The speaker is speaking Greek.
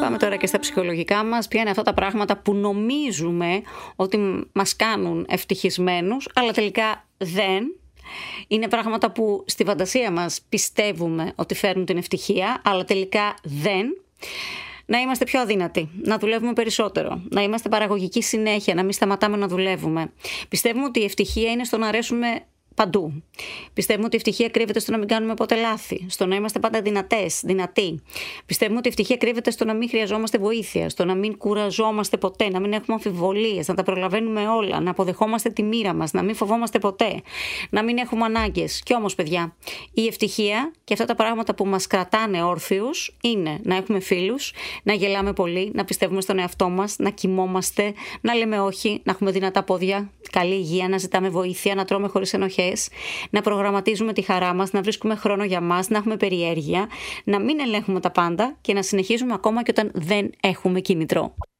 Πάμε τώρα και στα ψυχολογικά μας. Ποια είναι αυτά τα πράγματα που νομίζουμε ότι μας κάνουν ευτυχισμένους, αλλά τελικά δεν. Είναι πράγματα που στη φαντασία μας πιστεύουμε ότι φέρνουν την ευτυχία, αλλά τελικά δεν. Να είμαστε πιο αδύνατοι, να δουλεύουμε περισσότερο, να είμαστε παραγωγικοί συνέχεια, να μην σταματάμε να δουλεύουμε. Πιστεύουμε ότι η ευτυχία είναι στο να αρέσουμε παντού. Πιστεύουμε ότι η ευτυχία κρύβεται στο να μην κάνουμε ποτέ λάθη, στο να είμαστε πάντα δυνατοί. Πιστεύουμε ότι η ευτυχία κρύβεται στο να μην χρειαζόμαστε βοήθεια, στο να μην κουραζόμαστε ποτέ, να μην έχουμε αμφιβολίες, να τα προλαβαίνουμε όλα, να αποδεχόμαστε τη μοίρα μας, να μην φοβόμαστε ποτέ, να μην έχουμε ανάγκες. Κι όμως, παιδιά, η ευτυχία και αυτά τα πράγματα που μας κρατάνε όρθιους είναι να έχουμε φίλους, να γελάμε πολύ, να πιστεύουμε στον εαυτό μας, να κοιμόμαστε, να λέμε όχι, να έχουμε δυνατά πόδια, καλή υγεία, να ζητάμε βοήθεια, να τρώμε χωρίς ενοχές, να προγραμματίζουμε τη χαρά μας, να βρίσκουμε χρόνο για μας, να έχουμε περιέργεια, να μην ελέγχουμε τα πάντα και να συνεχίζουμε ακόμα και όταν δεν έχουμε κίνητρο.